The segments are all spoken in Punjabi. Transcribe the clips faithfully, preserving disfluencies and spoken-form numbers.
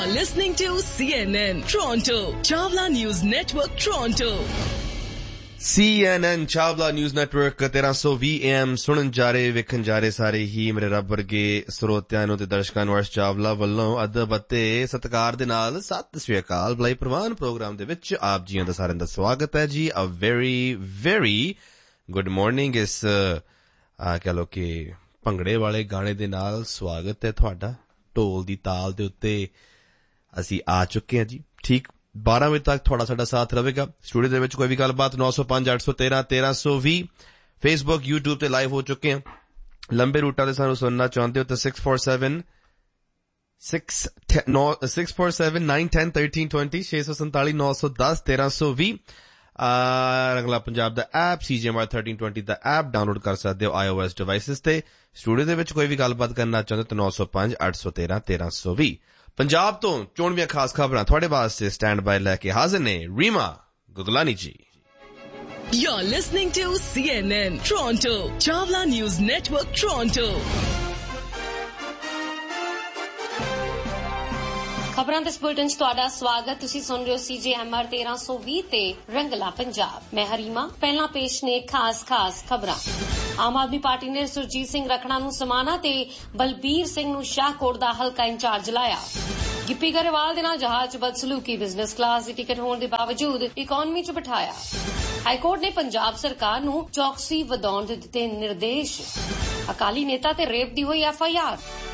listening to C N N Toronto, Chawla News Network Toronto. C N N Chawla News Network तेरह सौ बीस A M ਸੁਣਨ ਜਾ ਰਹੇ ਵੇਖਣ ਜਾ ਰਹੇ ਸਾਰੇ ਹੀ ਮੇਰੇ ਰੱਬ ਵਰਗੇ ਸਰੋਤਿਆਂ ਨੂੰ ਤੇ ਦਰਸ਼ਕਾਂ ਨੂੰ ਅਰਸ਼ ਚਾਵਲਾ ਵੱਲੋਂ ਅਦਬ ਅਤੇ ਸਤਿਕਾਰ ਦੇ ਨਾਲ ਸਤਿ ਸ੍ਰੀ ਅਕਾਲ। ਬਲਾਈ ਪ੍ਰਵਾਨ ਪ੍ਰੋਗਰਾਮ ਦੇ ਵਿੱਚ ਆਪ ਜੀਆਂ ਦਾ ਸਾਰਿਆਂ ਦਾ ਸਵਾਗਤ ਹੈ ਜੀ। A very very good morning. ਇਸ ਆ ਕਹ ਲੋ ਕਿ ਭੰਗੜੇ ਵਾਲੇ ਗਾਣੇ ਦੇ ਨਾਲ ਸਵਾਗਤ ਹੈ ਤੁਹਾਡਾ। ਢੋਲ ਦੀ ਤਾਲ ਦੇ ਉੱਤੇ ਅਸੀਂ ਆ ਚੁੱਕੇ ਹਾਂ ਜੀ। ਠੀਕ ਬਾਰਾਂ ਵਜੇ ਤੱਕ ਤੁਹਾਡਾ ਸਾਡਾ ਸਾਥ ਰਹੇਗਾ। ਸਟੂਡੀਓ ਦੇ ਵਿੱਚ ਕੋਈ ਵੀ ਗੱਲਬਾਤ ਨੌ ਸੌ ਪੰਜ ਅੱਠ ਸੌ ਤੇਰਾਂ ਤੇਰਾਂ ਸੌ ਵੀਹ ਫੇਸਬੁੱਕ YouTube ਤੇ ਲਾਈਵ ਹੋ ਚੁੱਕੇ ਹਾਂ। ਲੰਬੇ ਰੂਟਾਂ ਤੇ ਸਾਨੂੰ ਸੁਣਨਾ ਚਾਹੁੰਦੇ ਹੋ ਤਾਂ six four seven six six four seven nine ten thirteen twenty ਛੇ ਸੌ ਸੰਤਾਲੀ ਨੌ ਸੌ ਦਸ ਤੇਰਾਂ ਸੌ ਵੀਹ ਰੰਗਲਾ ਪੰਜਾਬ ਦਾ ਐਪ ਸੀ ਜੀ ਐਮ ਆਰ ਥਰਟੀਨ ਟਵੈਂਟੀ ਦਾ ਐਪ ਡਾਊਨਲੋਡ ਕਰ ਸਕਦੇ ਹੋ ਆਈ ਓ ਐਸ ਡਿਵਾਈਸਿਸ ਤੇ। ਸਟੂਡੀਓ ਦੇ ਵਿੱਚ ਕੋਈ ਵੀ ਗੱਲਬਾਤ ਕਰਨਾ ਚਾਹੁੰਦੇ ਤਾਂ ਨੌ ਸੌ ਪੰਜ ਅੱਠ ਸੌ ਤੇਰਾਂ ਤੇਰਾਂ ਸੌ ਵੀਹ। ਪੰਜਾਬ ਤੋਂ ਚੋਣਵੀਆਂ ਖਾਸ ਖਬਰਾਂ ਤੁਹਾਡੇ ਵਾਸਤੇ ਸਟੈਂਡ ਬਾਈ ਲੈ ਕੇ ਹਾਜ਼ਰ ਨੇ ਰੀਮਾ ਗੁਗਲਾਨੀ ਜੀ। You're listening to C N N Toronto, Chawla News Network Toronto. ਖਬਰਾਂ ਦੇ ਬੁਲੇਟਿਨ 'ਚ ਤੁਹਾਡਾ ਸਵਾਗਤ। ਤੁਸੀਂ ਸੁਣ ਰਹੇ ਹੋ ਸੀ ਜੀ ਐਮ ਆਰ ਤੇਰਾਂ ਸੌ ਵੀਹ ਤੇ ਰੰਗਲਾ ਪੰਜਾਬ। ਮੈਂ ਹਰੀਮਾ। ਪਹਿਲਾਂ ਪੇਸ਼ ਨੇ ਖਾਸ ਖਾਸ ਖਬਰਾਂ। ਆਮ ਆਦਮੀ ਪਾਰਟੀ ਨੇ ਸੁਰਜੀਤ ਸਿੰਘ ਰਖੜਾ ਨੂੰ ਸਮਾਣਾ ਤੇ ਬਲਬੀਰ ਸਿੰਘ ਨੂੰ ਸ਼ਾਹਕੋਟ ਦਾ ਹਲਕਾ ਇੰਚਾਰਜ ਲਾਇਆ। ਗਿੱਪੀ ਗਰੇਵਾਲ ਦੇ ਨਾਲ ਜਹਾਜ਼ 'ਚ ਬਦਸਲੂਕੀ, ਬਿਜ਼ਨਸ ਕਲਾਸ ਦੀ ਟਿਕਟ ਹੋਣ ਦੇ ਬਾਵਜੂਦ ਇਕਨੋਮੀ 'ਚ ਬਿਠਾਇਆ। ਹਾਈਕੋਰਟ ਨੇ ਪੰਜਾਬ ਸਰਕਾਰ ਨੂੰ ਚੌਕਸੀ ਵਧਾਉਣ ਦੇ ਦਿੱਤੇ ਨਿਰਦੇਸ਼। ਅਕਾਲੀ ਨੇਤਾ ਤੇ ਰੇਪ ਦੀ ਹੋਈ ਐਫ ਆਈ ਆਰ।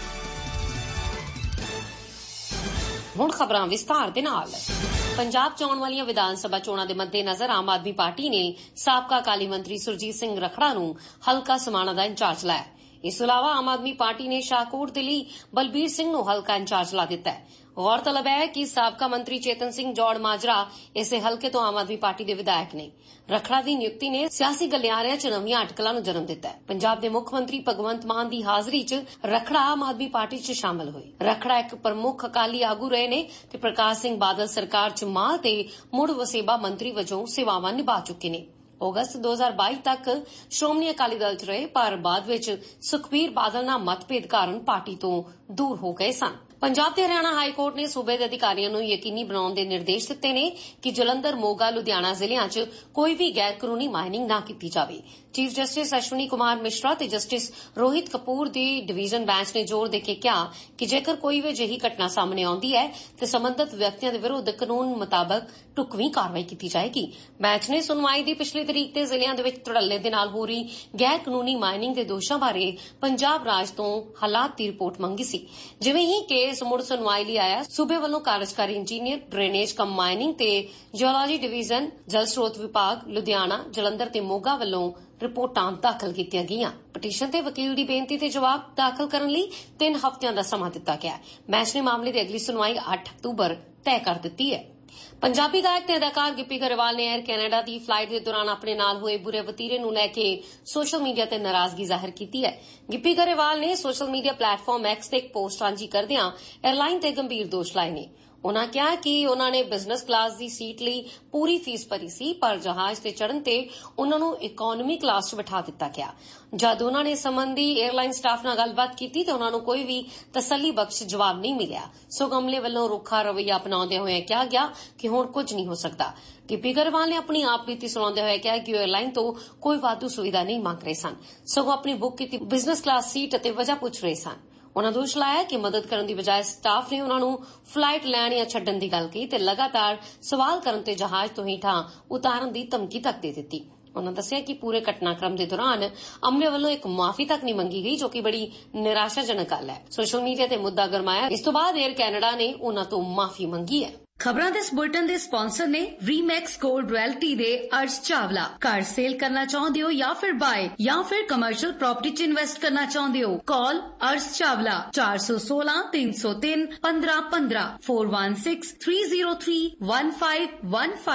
ਹੁਣ ਖਬਰਾਂ ਵਿਸਤਾਰ ਦੇ ਨਾਲ। ਪੰਜਾਬ 'ਚ ਆਉਣ ਵਾਲੀਆਂ ਵਿਧਾਨ ਸਭਾ ਚੋਣਾਂ ਦੇ ਮੱਦੇਨਜ਼ਰ ਆਮ ਆਦਮੀ ਪਾਰਟੀ ਨੇ ਸਾਬਕਾ ਅਕਾਲੀ ਮੰਤਰੀ ਸੁਰਜੀਤ ਸਿੰਘ ਰਖੜਾ ਨੂੰ ਹਲਕਾ ਸਮਾਣਾ ਦਾ ਇੰਚਾਰਜ ਲਾਇਆ। ਇਸ ਤੋਂ ਇਲਾਵਾ ਆਮ ਆਦਮੀ ਪਾਰਟੀ ਨੇ ਸ਼ਾਹਕੋਟ ਦੇ ਲਈ ਬਲਬੀਰ ਸਿੰਘ ਨੂੰ ਹਲਕਾ ਇੰਚਾਰਜ ਲਾ ਦਿੱਤਾ ਹੈ। ਗੌਰਤਲਬ ਹੈ ਕਿ ਸਾਬਕਾ ਮੰਤਰੀ ਚੇਤਨ ਸਿੰਘ ਜੌੜ ਮਾਜਰਾ ਇਸੇ ਹਲਕੇ ਤੋਂ ਆਮ ਆਦਮੀ ਪਾਰਟੀ ਦੇ ਵਿਧਾਇਕ ਨੇ। ਰਖੜਾ ਦੀ ਨਿਯੁਕਤੀ ਨੇ ਸਿਆਸੀ ਗਲਿਆਰਿਆਂ 'ਚ ਨਵੀਆਂ ਅਟਕਲਾਂ ਨੂੰ ਜਨਮ ਦਿੱਤਾ ਹੈ। ਪੰਜਾਬ ਦੇ ਮੁੱਖ ਮੰਤਰੀ ਭਗਵੰਤ ਮਾਨ ਦੀ ਹਾਜ਼ਰੀ 'ਚ ਰਖੜਾ ਆਮ ਆਦਮੀ ਪਾਰਟੀ 'ਚ ਸ਼ਾਮਲ ਹੋਏ। ਰਖੜਾ ਇੱਕ ਪ੍ਰਮੁੱਖ ਅਕਾਲੀ ਆਗੂ ਰਹੇ ਨੇ ਤੇ ਪ੍ਰਕਾਸ਼ ਸਿੰਘ ਬਾਦਲ ਸਰਕਾਰ 'ਚ ਮਾਲ ਤੇ ਮੁੜ ਵਸੇਬਾ ਮੰਤਰੀ ਵਜੋਂ ਸੇਵਾਵਾਂ ਨਿਭਾ ਚੁੱਕੇ ਨੇ। ਅਗਸਤ ਦੋ ਹਜ਼ਾਰ ਬਾਈ ਤੱਕ ਸ਼੍ਰੋਮਣੀ ਅਕਾਲੀ ਦਲ 'ਚ ਰਹੇ, ਪਰ ਬਾਅਦ ਵਿੱਚ ਸੁਖਬੀਰ ਬਾਦਲ ਨਾਲ ਮਤਭੇਦ ਕਾਰਨ ਪਾਰਟੀ ਤੋਂ ਦੂਰ ਹੋ ਗਏ ਸਨ। ਪੰਜਾਬ ਤੇ ਹਰਿਆਣਾ ਹਾਈਕੋਰਟ ਨੇ ਸੂਬੇ ਦੇ ਅਧਿਕਾਰੀਆਂ ਨੂੰ ਯਕੀਨੀ ਬਣਾਉਣ ਦੇ ਨਿਰਦੇਸ਼ ਦਿੱਤੇ ਨੇ ਕਿ ਜਲੰਧਰ, ਮੋਗਾ, ਲੁਧਿਆਣਾ ਜ਼ਿਲ੍ਹਿਆਂ 'ਚ ਕੋਈ ਵੀ ਗੈਰ ਕਾਨੂੰਨੀ ਮਾਈਨਿੰਗ ਨਾ ਕੀਤੀ ਜਾਵੇ। ਚੀਫ ਜਸਟਿਸ ਅਸ਼ਵਨੀ ਕੁਮਾਰ ਮਿਸ਼ਰਾ ਤੇ ਜਸਟਿਸ ਰੋਹਿਤ ਕਪੂਰ ਦੀ ਡਿਵੀਜ਼ਨ ਬੈਂਚ ਨੇ ਜ਼ੋਰ ਦੇ ਕੇ ਕਿਹਾ ਕਿ ਜੇਕਰ ਕੋਈ ਵੀ ਅਜਿਹੀ ਘਟਨਾ ਸਾਹਮਣੇ ਆਉਂਦੀ ਹੈ ਤੇ ਸਬੰਧਤ ਵਿਅਕਤੀਆਂ ਦੇ ਵਿਰੁੱਧ ਕਾਨੂੰਨ ਮੁਤਾਬਕ ਢੁਕਵੀਂ ਕਾਰਵਾਈ ਕੀਤੀ ਜਾਏਗੀ। ਬੈਂਚ ਨੇ ਸੁਣਵਾਈ ਦੀ ਪਿਛਲੀ ਤਰੀਕ ਤੇ ਜ਼ਿਲ੍ਹਿਆਂ ਦੇ ਵਿੱਚ ਧੜੱਲੇ ਦੇ ਨਾਲ ਹੋ ਰਹੀ ਗੈਰ ਕਾਨੂੰਨੀ ਮਾਈਨਿੰਗ ਦੇ ਦੋਸ਼ਾਂ ਬਾਰੇ ਪੰਜਾਬ ਰਾਜ ਤੋਂ ਹਾਲਾਤ ਦੀ ਰਿਪੋਰਟ ਮੰਗੀ ਸੀ। ਜਿਵੇਂ ਹੀ ਕੇਸ ਮੁੜ ਸੁਣਵਾਈ ਲਈ ਆਇਆ, ਸੂਬੇ ਵੱਲੋਂ ਕਾਰਜਕਾਰੀ ਇੰਜੀਨੀਅਰ, ਡਰੇਨੇਜ ਕਮ ਮਾਈਨਿੰਗ ਤੇ ਜਿਓਲੋਜੀ ਡਿਵੀਜ਼ਨ, ਜਲ ਸਰੋਤ ਵਿਭਾਗ, ਲੁਧਿਆਣਾ, ਜਲੰਧਰ ਤੇ ਮੋਗਾ ਵੱਲੋਂ ਰਿਪੋਰਟਾਂ ਦਾਖਲ ਕੀਤੀਆਂ ਗਈਆਂ। ਪਟੀਸ਼ਨ ਤੇ ਵਕੀਲ ਦੀ ਬੇਨਤੀ ਤੇ ਜਵਾਬ ਦਾਖਲ ਕਰਨ ਲਈ ਤਿੰਨ ਹਫ਼ਤਿਆਂ ਦਾ ਸਮਾਂ ਦਿੱਤਾ ਗਿਆ। ਬੈਂਚ ਨੇ ਮਾਮਲੇ ਦੀ ਅਗਲੀ ਸੁਣਵਾਈ ਅੱਠ ਅਕਤੂਬਰ ਤੈਅ ਕਰ ਦਿੱਤੀ ਹੈ। ਪੰਜਾਬੀ ਗਾਇਕ ਤੇ ਅਦਾਕਾਰ ਗਿੱਪੀ ਗਰੇਵਾਲ ਨੇ 에ਅਰ ਕੈਨੇਡਾ ਦੀ ਫਲਾਈਟ ਦੇ ਦੌਰਾਨ ਆਪਣੇ ਨਾਲ ਹੋਏ ਬੁਰੇ ਵਤੀਰੇ ਨੂੰ ਲੈ ਕੇ ਸੋਸ਼ਲ ਮੀਡੀਆ ਤੇ ਨਾਰਾਜ਼ਗੀ ਜ਼ਾਹਿਰ ਕੀਤੀ ਹੈ। ਗਿੱਪੀ ਗਰੇਵਾਲ ਨੇ ਸੋਸ਼ਲ ਮੀਡੀਆ ਪਲੇਟਫਾਰਮ ਐਕਸ ਤੇ ਇੱਕ ਪੋਸਟ ਸਾਂਝੀ ਕਰਦਿਆਂ 에ਅਰਲਾਈਨ ਤੇ ਗੰਭੀਰ ਦੋਸ਼ ਲਾਏ ਨੇ। ਉਨ੍ਹਾਂ ਕਿਹਾ ਕਿ ਉਨ੍ਹਾਂ ਨੇ ਬਿਜ਼ਨਸ ਕਲਾਸ ਦੀ ਸੀਟ ਲਈ ਪੂਰੀ ਫੀਸ ਭਰੀ ਸੀ, ਪਰ ਜਹਾਜ਼ ਤੇ ਚੜ੍ਹਨ ਤੇ ਉਨ੍ਹਾਂ ਨੂੰ ਇਕਨੋਮੀ ਕਲਾਸ 'ਚ ਬਿਠਾ ਦਿੱਤਾ ਗਿਆ। ਜਦ ਉਨ੍ਹਾਂ ਨੇ ਸੰਬੰਧੀ 에ਅਰਲਾਈਨ ਸਟਾਫ ਨਾਲ ਗੱਲਬਾਤ ਕੀਤੀ ਤਾਂ ਉਨ੍ਹਾਂ ਨੂੰ ਕੋਈ ਵੀ ਤਸੱਲੀ ਬਖਸ਼ ਜਵਾਬ ਨਹੀਂ ਮਿਲਿਆ। ਸੋ ਅਮਲੇ ਵੱਲੋਂ ਰੁੱਖਾ ਰਵੱਈਆ ਅਪਣਾਉਂਦੇ ਹੋਏ ਕਿਹਾ ਗਿਆ ਕਿ ਹੁਣ ਕੁਝ ਨਹੀਂ ਹੋ ਸਕਦਾ। ਗਿੱਪੀ ਗਰੇਵਾਲ ਨੇ ਆਪਣੀ ਆਪ ਬੀਤੀ ਸੁਣਾਉਂਦੇ ਹੋਏ ਕਿਹਾ ਕਿ ਉਹ 에ਅਰਲਾਈਨ ਤੋਂ ਕੋਈ ਵਾਧੂ ਸੁਵਿਧਾ ਨਹੀਂ ਮੰਗ ਰਹੇ ਸਨ, ਸਗੋਂ ਆਪਣੀ ਬੁੱਕ ਕੀਤੀ ਬਿਜ਼ਨਸ ਕਲਾਸ ਸੀਟ ਅਤੇ ਵਜ੍ਹਾ ਪੁੱਛ ਰਹੇ ਸਨ। ਉਨ੍ਹਾਂ ਦੋਸ਼ ਲਾਇਆ ਕਿ ਮਦਦ ਕਰਨ ਦੀ ਬਜਾਏ ਸਟਾਫ ਨੇ ਉਨ੍ਹਾਂ ਨੂੰ ਫਲਾਈਟ ਲੈਣ ਜਾਂ ਛੱਡਣ ਦੀ ਗੱਲ ਕਹੀ ਤੇ ਲਗਾਤਾਰ ਸਵਾਲ ਕਰਨ ਤੇ ਜਹਾਜ਼ ਤੋਂ ਹੇਠਾਂ ਉਤਾਰਨ ਦੀ ਧਮਕੀ ਤੱਕ ਦੇ ਦਿੱਤੀ। ਉਨ੍ਹਾਂ ਦੱਸਿਆ ਕਿ ਪੂਰੇ ਘਟਨਾਕ੍ਰਮ ਦੇ ਦੌਰਾਨ ਅਮਲੇ ਵੱਲੋਂ ਇੱਕ ਮਾਫੀ ਤੱਕ ਨਹੀਂ ਮੰਗੀ ਗਈ, ਜੋ ਕਿ ਬੜੀ ਨਿਰਾਸ਼ਾਜਨਕ ਗੱਲ ਹੈ। ਸੋਸ਼ਲ ਮੀਡੀਆ ਤੇ ਮੁੱਦਾ ਗਰਮਾਇਆ। ਇਸ ਤੋਂ ਬਾਅਦ 에ਅਰ ਕੈਨੇਡਾ ਨੇ ਉਨ੍ਹਾਂ ਤੋਂ ਮਾਫੀ ਮੰਗੀ ਹੈ। ਖਬਰਾਂ ਦੇ ਇਸ ਬੁਲੇਟਿਨ ਦੇ ਸਪਾਂਸਰ ਨੇ ਰੀਮੈਕਸ ਗੋਲਡ ਰਿਐਲਿਟੀ ਦੇ ਅਰਸ਼ ਚਾਵਲਾ। ਘਰ ਸੇਲ ਕਰਨਾ ਚਾਹੁੰਦੇ ਹੋ ਜਾਂ ਫਿਰ ਬਾਏ ਜਾਂ ਫਿਰ ਕਮਰਸ਼ੀਅਲ ਪ੍ਰਾਪਰਟੀ 'ਚ ਇਨਵੈਸਟ ਕਰਨਾ ਚਾਹੁੰਦੇ ਹੋ, ਕਾਲ ਅਰਸ਼ ਚਾਵਲਾ ਚਾਰ ਸੌ ਸੋਲਾਂ ਤਿੰਨ ਸੌ ਤਿੰਨ ਪੰਦਰਾਂ ਪੰਦਰਾਂ ਚਾਰ ਇੱਕ ਛੇ ਤਿੰਨ ਜ਼ੀਰੋ ਤਿੰਨ ਇੱਕ ਪੰਜ ਇੱਕ ਪੰਜ।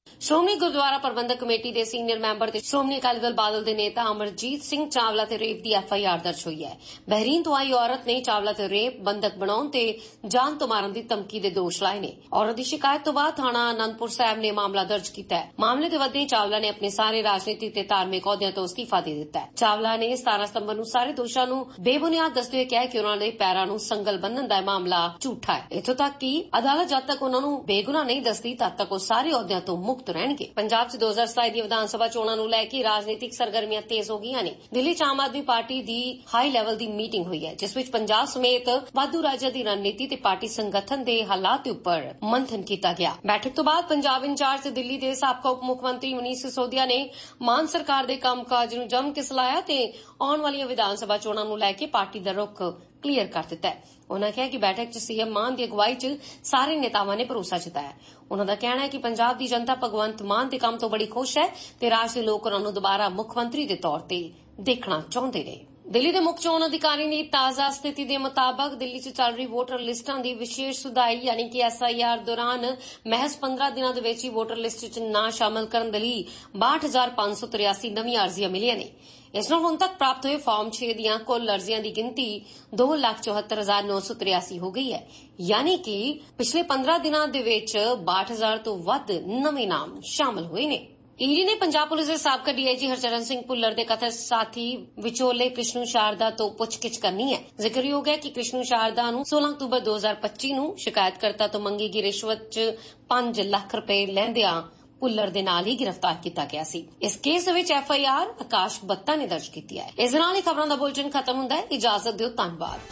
ਸ਼੍ਰੋਮਣੀ ਗੁਰਦੁਆਰਾ ਪ੍ਰਬੰਧਕ ਕਮੇਟੀ ਦੇ ਸੀਨੀਅਰ ਮੈਂਬਰ ਤੇ ਸ਼੍ਰੋਮਣੀ ਅਕਾਲੀ ਦਲ ਬਾਦਲ ਦੇ ਨੇਤਾ ਅਮਰਜੀਤ ਸਿੰਘ ਚਾਵਲਾ ਤੇ rape the F I R ਦਰਜ ਹੋਈ ਹੈ। ਬਹਿਰੀਨ ਤੋਂ ਆਈ ਔਰਤ ਨੇ ਚਾਵਲਾ ਤੇ ਰੇਪ, ਬੰਦਕ ਬਣਾਉਣ ਤੇ ਜਾਨ ਤੋਂ ਮਾਰਨ ਦੀ ਧਮਕੀ ਦੇ ਦੋਸ਼ ਲਾਏ ਨੇ। ਔਰਤ ਦੀ ਸ਼ਿਕਾਇਤ ਤੋਂ ਬਾਅਦ ਥਾਣਾ ਅਨੰਦਪੁਰ ਸਾਹਿਬ ਨੇ ਮਾਮਲਾ ਦਰਜ ਕੀਤਾ ਹੈ। ਮਾਮਲੇ ਦੇ ਵਧਦੇ ਚਾਵਲਾ ਨੇ ਆਪਣੇ ਸਾਰੇ ਰਾਜਨੀਤਿਕ ਤੇ ਧਾਰਮਿਕ ਅਹੁਦਿਆਂ ਤੋਂ ਅਸਤੀਫਾ ਦੇ ਦਿੱਤਾ ਹੈ। ਚਾਵਲਾ ਨੇ ਸਤਾਰਾਂ ਸਤੰਬਰ ਨੂੰ ਸਾਰੇ ਦੋਸ਼ਾਂ ਨੂੰ ਬੇਬੁਨਿਆਦ ਦੱਸਦੇ ਹੋਏ ਕਿਹਾ ਕਿ ਉਹਨਾਂ ਦੇ ਪੈਰਾਂ ਨੂੰ ਸੰਗਲ ਬੰਨਣ ਦਾ ਮਾਮਲਾ ਝੂਠਾ ਹੈ। ਇੱਥੋਂ ਤੱਕ ਕਿ ਅਦਾਲਤ ਜਦ ਤੱਕ ਉਹਨਾਂ ਨੂੰ ਬੇਗੁਨਾਹ ਨਹੀਂ ਦੱਸਦੀ ਤਦ ਤੱਕ ਉਹ ਸਾਰੇ ਅਹੁਦਿਆਂ ਤੋਂ ਮੁਕਤ ਰਹਿਣਗੇ। ਪੰਜਾਬ ਚ ਦੋ ਹਜ਼ਾਰ ਸਤਾਈ ਦੀ ਵਿਧਾਨ ਸਭਾ ਚੋਣਾਂ ਨੂੰ ਲੈ ਕੇ ਰਾਜਨੀਤਿਕ ਸਰਗਰਮੀਆਂ ਤੇਜ਼ ਹੋ ਗਈਆਂ ਨੇ। ਦਿੱਲੀ ਚ ਆਮ ਆਦਮੀ ਪਾਰਟੀ ਦੀ ਹਾਈ ਲੈਵਲ ਦੀ ਮੀਟਿੰਗ ਹੋਈ ਹੈ, ਜਿਸ ਵਿੱਚ ਪੰਜਾਬ ਸਮੇਤ ਵਾਧੂ ਰਾਜਾਂ ਦੀ ਰਣਨੀਤੀ ਤੇ ਪਾਰਟੀ ਸੰਗਠਨ ਦੇ ਹਾਲਾਤ ਉੱਪਰ ਮੰਥਨ ਕੀਤਾ ਗਿਆ। ਬੈਠਕ ਤੋਂ ਬਾਅਦ ਪੰਜਾਬ ਇੰਚਾਰਜ ਦਿੱਲੀ ਦੇ ਸਾਬਕਾ ਉਪ ਮੁੱਖ ਮੰਤਰੀ ਮਨੀਸ਼ ਸਿਸੋਦੀਆ ਨੇ ਮਾਨ ਸਰਕਾਰ ਦੇ ਕੰਮਕਾਜ ਨੂੰ ਜੰਮ ਕੇ ਸਲਾਹਿਆ ਤੇ ਆਉਣ ਵਾਲੀਆਂ ਵਿਧਾਨ ਸਭਾ ਚੋਣਾਂ ਨੂੰ ਲੈ ਕੇ ਪਾਰਟੀ ਦਾ ਰੁਖ ਕਲੀਅਰ ਕਰ ਦਿੱਤਾ ਹੈ। ਉਨ੍ਹਾਂ ਕਿਹਾ ਕਿ ਬੈਠਕ 'ਚ ਸੀਐਮ ਮਾਨ ਦੀ ਅਗਵਾਈ 'ਚ ਸਾਰੇ ਨੇਤਾਵਾਂ ਨੇ ਭਰੋਸਾ ਜਤਾਇਆ। ਉਨ੍ਹਾਂ ਦਾ ਕਹਿਣਾ ਹੈ ਕਿ ਪੰਜਾਬ ਦੀ ਜਨਤਾ ਭਗਵੰਤ ਮਾਨ ਦੇ ਕੰਮ ਤੋਂ ਬੜੀ ਖੁਸ਼ ਹੈ ਤੇ ਰਾਜ ਦੇ ਲੋਕ ਉਨ੍ਹਾਂ ਨੂੰ ਦੁਬਾਰਾ ਮੁੱਖ ਮੰਤਰੀ ਦੇ ਤੌਰ ਤੇ ਦੇਖਣਾ ਚਾਹੁੰਦੇ ਨੇ। ਦਿੱਲੀ ਦੇ ਮੁੱਖ ਚੋਣ ਅਧਿਕਾਰੀ ਨੇ ਤਾਜ਼ਾ ਸਥਿਤੀ ਦੇ ਮੁਤਾਬਕ ਦਿੱਲੀ 'ਚ ਚੱਲ ਰਹੀ ਵੋਟਰ ਲਿਸਟਾਂ ਦੀ ਵਿਸ਼ੇਸ਼ ਸੁਧਾਈ ਯਾਨੀ ਕਿ ਐਸ ਆਈ ਆਰ ਦੌਰਾਨ ਮਹਿਜ਼ ਪੰਦਰਾਂ ਦਿਨਾਂ ਦੇ ਵਿੱਚ ਹੀ ਵੋਟਰ ਲਿਸਟ 'ਚ ਨਾਂ ਸ਼ਾਮਲ ਕਰਨ ਦੇ ਲਈ ਬਾਹਠ ਹਜ਼ਾਰ ਪੰਜ ਸੌ ਤਿਰਾਸੀ ਨਵੀਆਂ ਅਰਜ਼ੀਆਂ ਮਿਲੀਆਂ ਨੇ। ਇਸ ਨਾਲ ਹੁਣ ਤੱਕ ਪ੍ਰਾਪਤ ਹੋਏ ਫਾਰਮ ਛੇ ਦੀਆਂ ਕੁੱਲ ਅਰਜ਼ੀਆਂ ਦੀ ਗਿਣਤੀ ਦੋ ਲੱਖ ਚੌਹੱਤਰ ਹਜ਼ਾਰ ਨੌ ਸੌ ਤਿਰਾਸੀ ਹੋ ਗਈ ਹੈ, ਯਾਨੀ ਕਿ ਪਿਛਲੇ ਪੰਦਰਾਂ ਦਿਨਾਂ ਦੇ ਵਿੱਚ ਬਾਹਠ ਹਜ਼ਾਰ ਤੋਂ ਵੱਧ ਨਵੇਂ ਨਾਮ ਸ਼ਾਮਲ ਹੋਏ ਨੇ। ਈਡੀ ਨੇ ਪੰਜਾਬ ਪੁਲਿਸ ਦੇ ਸਾਬਕਾ ਡੀਆਈਜੀ ਹਰਚਰਨ ਸਿੰਘ ਭੁੱਲਰ ਦੇ ਕਥਿਤ ਸਾਥੀ ਵਿਚੋਲੇ ਕ੍ਰਿਸ਼ਨੂ ਸ਼ਾਰਦਾ ਤੋਂ ਪੁੱਛਗਿੱਛ ਕਰਨੀ ਹੈ। ਜ਼ਿਕਰਯੋਗ ਹੈ ਕਿ ਕ੍ਰਿਸ਼ਨੂ ਸ਼ਾਰਦਾ ਨੂੰ ਸੋਲਾਂ ਅਕਤੂਬਰ ਦੋ ਹਜ਼ਾਰ ਪੱਚੀ ਨੂੰ ਸ਼ਿਕਾਇਤਕਰਤਾ ਤੋਂ ਮੰਗੀ ਗਈ ਰਿਸ਼ਵਤ 'ਚ ਪੰਜ ਲੱਖ ਰੁਪਏ ਲੈਂਦਿਆਂ ਭੁੱਲਰ ਦੇ ਨਾਲ ਹੀ ਗ੍ਰਿਫਤਾਰ ਕੀਤਾ ਗਿਆ ਸੀ। ਇਸ ਕੇਸ ਵਿੱਚ ਐਫ ਆਈ ਆਰ ਆਕਾਸ਼ ਬੱਤਾ ਨੇ ਦਰਜ ਕੀਤੀ ਹੈ। ਇਸ ਨਾਲ ਹੀ ਖਬਰਾਂ ਦਾ ਬੁਲੇਟਿਨ ਖਤਮ ਹੁੰਦਾ ਹੈ। ਇਜਾਜ਼ਤ ਦਿਓ, ਧੰਨਵਾਦ।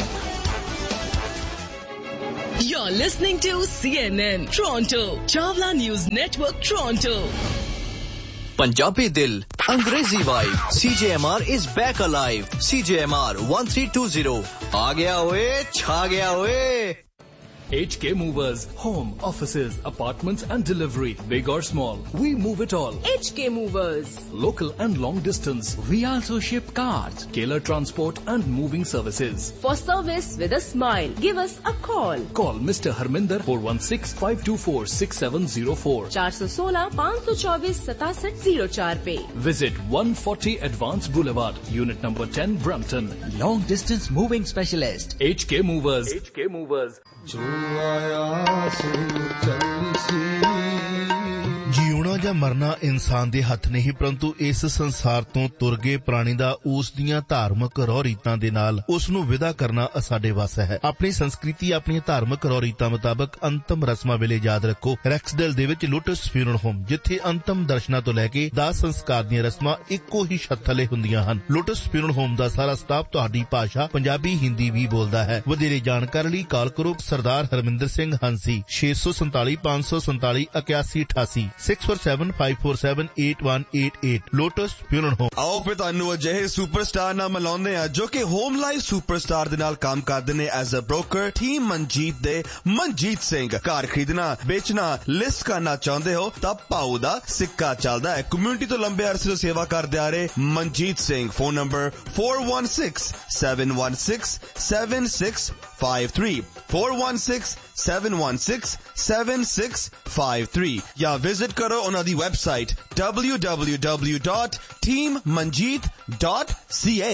You're listening to C N N Toronto, Chawla News Network, Toronto. Punjabi Dil, Angrezi Vibe. C J M R is back alive. C J M R one three two zero. aa gaya hoye, chha gaya hoye. H K Movers. Home, offices, apartments and delivery. Big or small, we move it all. H K Movers. Local and long distance. We also ship cars, Keller Transport and moving services. For service with a smile, give us a call. Call Mister Harminder four one six, five two four, six seven zero four. four one six, five two four, seven seven zero four पे. Visit one forty Advance Boulevard, Unit number ten, Brampton. Long distance moving specialist. H K Movers. H K Movers. जो आया सो चल सी। ਜਿਉਣਾ ਜਾਂ ਮਰਨਾ ਇਨਸਾਨ ਦੇ ਹੱਥ ਨਹੀਂ, ਪਰੰਤੂ ਇਸ ਸੰਸਾਰ ਤੋਂ ਤੁਰ ਗਏ ਪ੍ਰਾਣੀ ਦਾ ਉਸ ਦੀਆਂ ਧਾਰਮਿਕ ਰਹੁ ਰੀਤਾਂ ਦੇ ਨਾਲ ਉਸ ਨੂੰ ਵਿਦਾ ਕਰਨਾ ਸਾਡੇ ਵੱਸ ਹੈ। ਆਪਣੀ ਸੰਸਕ੍ਰਿਤੀ, ਆਪਣੀਆਂ ਧਾਰਮਿਕ ਰਹੁ ਰੀਤਾਂ ਮੁਤਾਬਕ ਅੰਤਮ ਰਸਮਾਂ ਵੇਲੇ ਯਾਦ ਰੱਖੋ ਰੈਕਸਡੇਲ ਦੇ ਵਿੱਚ ਲੋਟਸ ਫਿਊਨਰਲ ਹੋਮ, ਜਿੱਥੇ ਅੰਤਮ ਦਰਸ਼ਨਾਂ ਤੋਂ ਲੈ ਕੇ ਦਾਹ ਸੰਸਕਾਰ ਦੀਆਂ ਰਸਮਾਂ ਇੱਕੋ ਹੀ ਛੱਤ ਥੱਲੇ ਹੁੰਦੀਆਂ ਹਨ। ਲੋਟਸ ਫਿਊਨਰਲ ਹੋਮ ਦਾ ਸਾਰਾ ਸਟਾਫ ਤੁਹਾਡੀ ਭਾਸ਼ਾ ਪੰਜਾਬੀ, ਹਿੰਦੀ ਵੀ ਬੋਲਦਾ ਹੈ। ਵਧੇਰੇ ਜਾਣਕਾਰੀ ਲਈ ਕਾਲ ਕਰੋ ਸਰਦਾਰ ਹਰਮਿੰਦਰ ਸਿੰਘ ਹੰਸੀ ਛੇ ਸੌ ਸੰਤਾਲੀ ਪੰਜ ਸੌ ਸੰਤਾਲੀ ਇਕਿਆਸੀ ਅਠਾਸੀ six four seven five four seven eight one eight eight lotus funeral home. ਆਓ ਫਿਰ ਤੁਹਾਨੂੰ ਅਜਿਹੇ ਸੁਪਰਸਟਾਰ ਨਾਲ ਮਿਲਾਉਂਦੇ ਆ ਜੋ ਕਿ ਹੋਮ ਲਾਈਫ ਸੁਪਰਸਟਾਰ ਦੇ ਨਾਲ ਕੰਮ ਕਰਦੇ ਨੇ as a broker. Team Manjeet ਦੇ ਮਨਜੀਤ ਸਿੰਘ। ਘਰ ਖਰੀਦਣਾ, ਵੇਚਣਾ, ਲਿਸਟ ਕਰਨਾ ਚਾਹੁੰਦੇ ਹੋ ਤਾਂ ਭਾਊ ਦਾ ਸਿੱਕਾ ਚੱਲਦਾ ਹੈ। ਕਮਿਊਨਿਟੀ ਤੋਂ ਲੰਬੇ ਅਰਸੇ ਤੋਂ ਸੇਵਾ ਕਰਦੇ ਆ ਰਹੇ Manjeet Singh. Phone number four one six, seven one six, seven six five three four one six, seven one six, seven six five three ਜਾਂ ਵਿਜ਼ਿਟ ਕਰੋ ਉਹਨਾਂ ਦੀ website w w w dot team manjeet dot c a।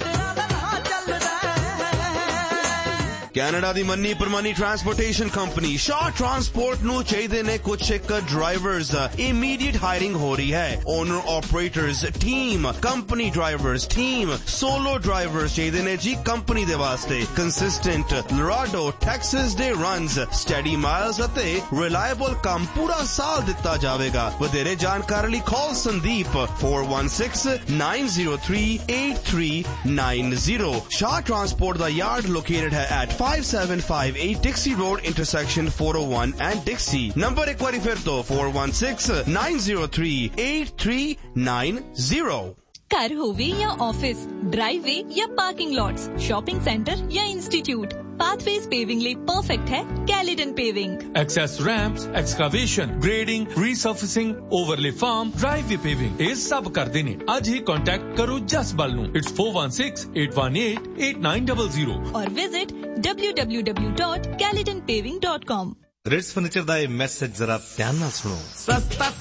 Canada ਦੀ ਮੰਨੀ ਪ੍ਰਮਾਨੀ ਟਰਾਂਸਪੋਰਟੇਸ਼ਨ ਕੰਪਨੀ ਸ਼ਾਹ ਟਰਾਂਸਪੋਰਟ ਨੂੰ ਚਾਹੀਦੇ ਨੇ ਕੁਝ ਇੱਕ ਡਰਾਈਵਰਸ। ਇਮੀਡੀਏਟ ਹਾਇਰਿੰਗ ਹੋ ਰਹੀ ਹੈ। Owner operators, team, company drivers, team, solo drivers ਚਾਹੀਦੇ ਨੇ ਜੀ ਕੰਪਨੀ ਦੇ ਵਾਸਤੇ। ਕੰਸਿਸਟੈਂਟ ਲਰਾਡੋ ਟੈਕਸਸ ਦੇ ਰਨਸ, ਸਟੈਡੀ ਮਾਈਲਸ ਅਤੇ ਰਿਲਾਇਬਲ ਕੰਮ ਪੂਰਾ ਸਾਲ ਦਿੱਤਾ ਜਾਵੇਗਾ। ਵਧੇਰੇ ਜਾਣਕਾਰੀ ਲਈ ਕਾਲ Sandeep four one six, nine zero three, eight three nine zero। ਸ਼ਾਹ ਟਰਾਂਸਪੋਰਟ ਦਾ ਯਾਰਡ ਲੋਕੇਟਡ ਹੈ at five seven five eight Dixie Road, intersection four oh one and Dixie। Number ਇੱਕ ਵਾਰੀ ਫਿਰ ਤੋਂ four one six, nine zero three, eight three nine zero। घर होवे या ऑफिस, ड्राइववे या पार्किंग लॉट्स, शॉपिंग सेंटर या इंस्टीट्यूट, पाथवेज पेविंग लिए परफेक्ट है कैलिडन paving. Access ramps, excavation, grading, रीसर्फेसिंग, overlay farm, driveway paving ये सब करते ने। आज ही कांटेक्ट करो जसबल नू। It's four one six, eight one eight, eight nine zero zero और visit w w w dot caledon paving dot com। Ritz furniture ਦਾ ਇਹ ਮੈਸੇਜ ਜ਼ਰਾ ਧਿਆਨ ਨਾਲ ਸੁਣੋ। ਸਸਤਾ